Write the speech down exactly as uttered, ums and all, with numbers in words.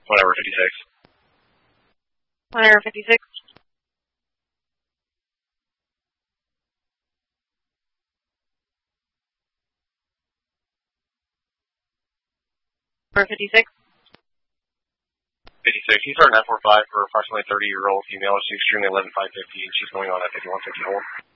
Whatever, fifty-six. Whatever, fifty-six. For fifty-six. fifty-six. He's starting at four five for approximately thirty-year-old female. She's extremely eleven five fifty, and she's going on at fifty-one fifty hold.